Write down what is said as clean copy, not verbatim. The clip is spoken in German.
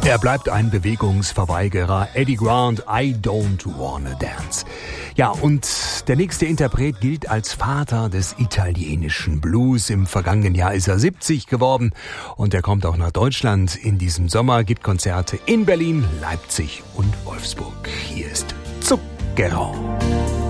Er bleibt ein Bewegungsverweigerer. Eddie Grant, I Don't Wanna Dance. Ja, und der nächste Interpret gilt als Vater des italienischen Blues. Im vergangenen Jahr ist er 70 geworden und er kommt auch nach Deutschland in diesem Sommer, gibt Konzerte in Berlin, Leipzig und Wolfsburg. Hier ist Zucchero.